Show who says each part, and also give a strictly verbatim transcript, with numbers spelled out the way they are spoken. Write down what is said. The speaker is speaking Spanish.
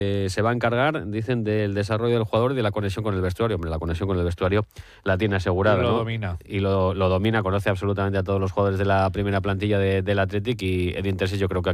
Speaker 1: Eh, se va a encargar, dicen, del desarrollo del jugador y de la conexión con el vestuario. Hombre, la conexión con el vestuario la tiene asegurada,
Speaker 2: Y lo
Speaker 1: ¿no?
Speaker 2: domina.
Speaker 1: Y lo, lo domina, conoce absolutamente a todos los jugadores de la primera plantilla de, del Athletic, y Edin Terzic yo creo que